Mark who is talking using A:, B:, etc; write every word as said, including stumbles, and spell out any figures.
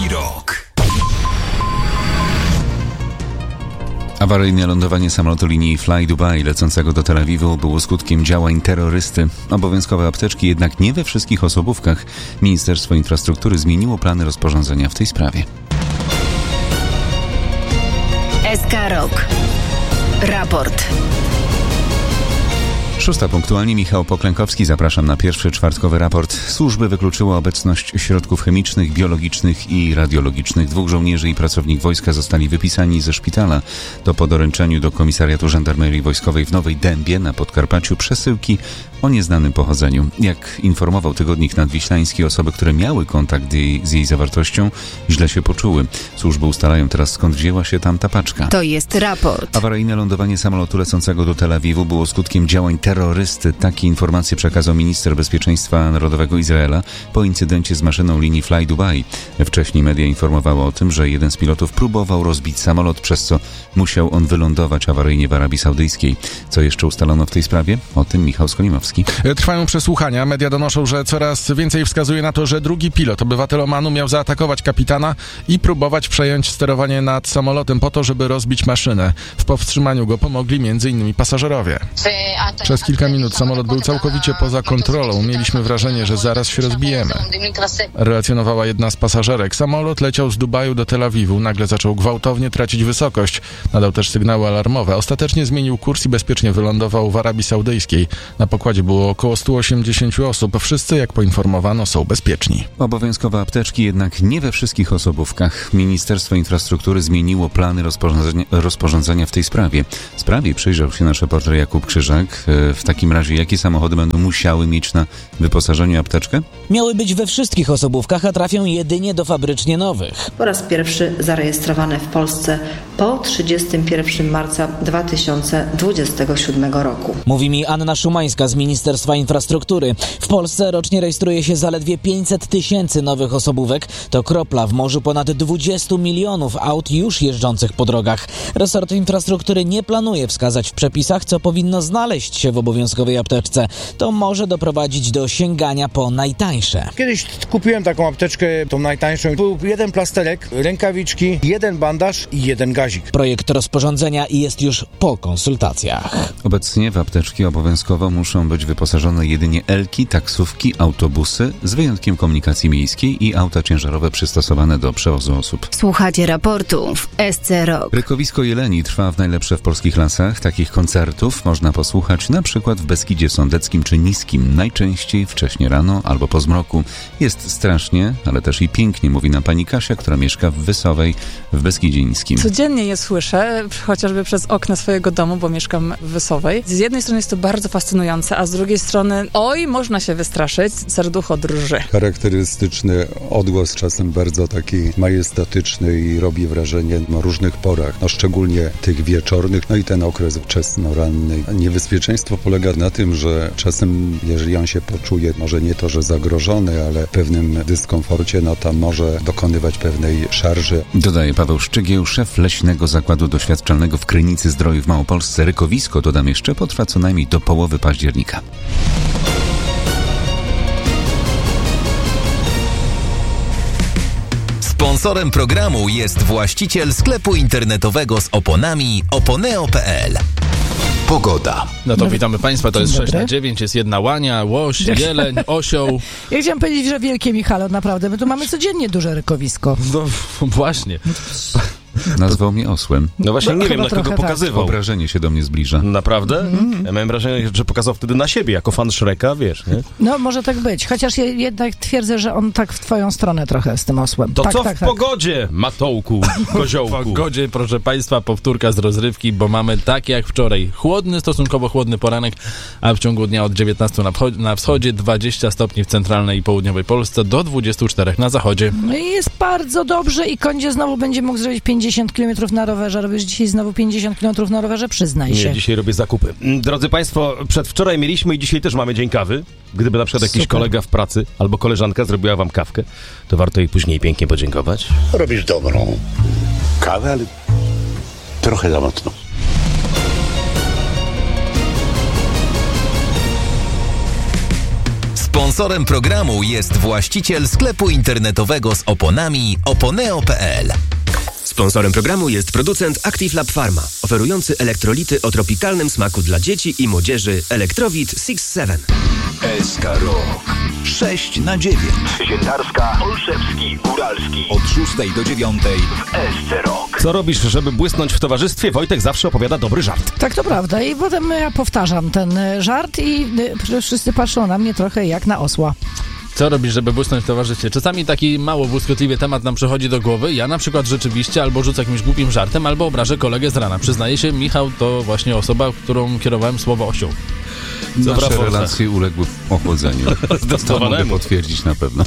A: Rock.
B: Awaryjne lądowanie samolotu linii Fly Dubai lecącego do Tel Awiwu było skutkiem działań terrorysty. Obowiązkowe apteczki jednak nie we wszystkich osobówkach. Ministerstwo Infrastruktury zmieniło plany rozporządzenia w tej sprawie.
C: S K Rock. Raport.
B: Szósta punktualnie, Michał Poklękowski. Zapraszam na pierwszy czwartkowy raport. Służby wykluczyły obecność środków chemicznych, biologicznych i radiologicznych. Dwóch żołnierzy i pracownik wojska zostali wypisani ze szpitala. To po doręczeniu do Komisariatu Żandarmerii Wojskowej w Nowej Dębie na Podkarpaciu przesyłki o nieznanym pochodzeniu. Jak informował Tygodnik Nadwiślański, osoby, które miały kontakt jej, z jej zawartością, źle się poczuły. Służby ustalają teraz, skąd wzięła się tam ta paczka.
C: To jest raport.
B: Awaryjne lądowanie samolotu lecącego do Tel Awiwu było skutkiem działań terrorysty. Takie informacje przekazał minister bezpieczeństwa narodowego Izraela po incydencie z maszyną linii Fly Dubai. Wcześniej media informowały o tym, że jeden z pilotów próbował rozbić samolot, przez co musiał on wylądować awaryjnie w Arabii Saudyjskiej. Co jeszcze ustalono w tej sprawie? O tym Michał Skolimowski.
D: Trwają przesłuchania. Media donoszą, że coraz więcej wskazuje na to, że drugi pilot, obywatel Omanu, miał zaatakować kapitana i próbować przejąć sterowanie nad samolotem po to, żeby rozbić maszynę. W powstrzymaniu go pomogli m.in. pasażerowie. Przez kilka minut samolot był całkowicie poza kontrolą. Mieliśmy wrażenie, że zaraz się rozbijemy. Relacjonowała jedna z pasażerek. Samolot leciał z Dubaju do Tel Awiwu. Nagle zaczął gwałtownie tracić wysokość. Nadał też sygnały alarmowe. Ostatecznie zmienił kurs i bezpiecznie wylądował w Arabii Saudyjskiej. Na pokładzie było około sto osiemdziesiąt osób. Wszyscy, jak poinformowano, są bezpieczni.
B: Obowiązkowe apteczki jednak nie we wszystkich osobówkach. Ministerstwo Infrastruktury zmieniło plany rozporządzenia, rozporządzenia w tej sprawie. Sprawie przyjrzał się nasz reporter Jakub Krzyżak. W takim razie, jakie samochody będą musiały mieć na wyposażeniu apteczkę?
E: Miały być we wszystkich osobówkach, a trafią jedynie do fabrycznie nowych.
F: Po raz pierwszy zarejestrowane w Polsce po trzydziestego pierwszego marca dwa tysiące dwudziestego siódmego roku.
E: Mówi mi Anna Szumańska z Ministerstwa Infrastruktury. W Polsce rocznie rejestruje się zaledwie pięćset tysięcy nowych osobówek. To kropla w morzu ponad dwudziestu milionów aut już jeżdżących po drogach. Resort Infrastruktury nie planuje wskazać w przepisach, co powinno znaleźć się w obowiązkowej apteczce. To może doprowadzić do sięgania po najtańsze.
G: Kiedyś kupiłem taką apteczkę, tą najtańszą. Był jeden plasterek, rękawiczki, jeden bandaż i jeden gazik.
E: Projekt rozporządzenia jest już po konsultacjach.
B: Obecnie w apteczki obowiązkowo muszą być wyposażone jedynie elki, taksówki, autobusy, z wyjątkiem komunikacji miejskiej i auta ciężarowe przystosowane do przewozu osób.
C: Słuchacie raportu w S C Rock.
B: Rykowisko Jeleni trwa w najlepsze w polskich lasach. Takich koncertów można posłuchać na przykład w Beskidzie Sądeckim czy Niskim. Najczęściej wcześnie rano albo po zmroku. Jest strasznie, ale też i pięknie, mówi nam pani Kasia, która mieszka w Wysowej w Beskidzie Niskim.
H: Codziennie je słyszę, chociażby przez okna swojego domu, bo mieszkam w Wysowej. Z jednej strony jest to bardzo fascynujące, a z drugiej strony, oj, można się wystraszyć, serducho drży.
I: Charakterystyczny odgłos, czasem bardzo taki majestatyczny i robi wrażenie na różnych porach, no szczególnie tych wieczornych, no i ten okres wczesnoranny. Niebezpieczeństwo polega na tym, że czasem, jeżeli on się poczuje, może nie to, że zagrożony, ale w pewnym dyskomforcie, no to może dokonywać pewnej szarży.
B: Dodaje Paweł Szczygieł, szef Leśnego Zakładu Doświadczalnego w Krynicy Zdroju w Małopolsce. Rykowisko, dodam jeszcze, potrwa co najmniej do połowy października.
A: Sponsorem programu jest właściciel sklepu internetowego z oponami oponeo kropka p l. Pogoda.
J: No to witamy Państwa, to jest sześć na dziewięć, jest jedna łania, łoś, jeleń, osioł.
K: Ja chciałam powiedzieć, że wielkie, Michale, naprawdę, my tu mamy codziennie duże rykowisko.
J: No właśnie.
B: Nazwał mnie osłem.
J: No właśnie, nie wiem, na kogo pokazywał.
B: Obrażenie się do mnie zbliża.
J: Naprawdę? Mm. Ja miałem wrażenie, że pokazał wtedy na siebie, jako fan Shreka, wiesz, nie?
K: No, może tak być. Chociaż ja jednak twierdzę, że on tak w twoją stronę trochę z tym osłem.
J: To
K: tak,
J: co
K: tak,
J: w
K: tak.
J: pogodzie, Matołku, koziołku? W pogodzie, proszę Państwa, powtórka z rozrywki, bo mamy tak jak wczoraj. Chłodny, stosunkowo chłodny poranek, a w ciągu dnia od dziewiętnastu na, wcho- na wschodzie, dwadzieścia stopni w centralnej i południowej Polsce, do dwudziestu czterech na zachodzie.
K: No i jest bardzo dobrze i Kondzie znowu będzie mógł zrobić pięćdziesiąt kilometrów na rowerze. Robisz dzisiaj znowu pięćdziesiąt kilometrów na rowerze? Przyznaj się.
J: Nie, dzisiaj robię zakupy. Drodzy Państwo, przedwczoraj mieliśmy i dzisiaj też mamy dzień kawy. Gdyby na przykład jakiś
K: Super.
J: kolega w pracy albo koleżanka zrobiła wam kawkę, to warto jej później pięknie podziękować.
L: Robisz dobrą kawę, ale trochę za mocno.
A: Sponsorem programu jest właściciel sklepu internetowego z oponami oponeo kropka pe el.
M: Sponsorem programu jest producent Active Lab Pharma, oferujący elektrolity o tropikalnym smaku dla dzieci i młodzieży Elektrowit six seven.
N: S K Rock sześć na dziewięć.
O: Sientarska, Olszewski, Góralski.
N: Od szóstej do dziewiątej
O: w S C Rock.
P: Co robisz, żeby błysnąć w towarzystwie? Wojtek zawsze opowiada dobry żart.
K: Tak, to prawda. I potem ja powtarzam ten żart i wszyscy patrzą na mnie trochę jak na osła.
J: Co robisz, żeby błysnąć w towarzystwie? Czasami taki mało błyskotliwy temat nam przychodzi do głowy. Ja na przykład rzeczywiście albo rzucę jakimś głupim żartem, albo obrażę kolegę z rana. Przyznaję się, Michał to właśnie osoba, którą kierowałem słowo osioł.
B: Nasze relacje uległy ochłodzeniu. To mogę potwierdzić na pewno.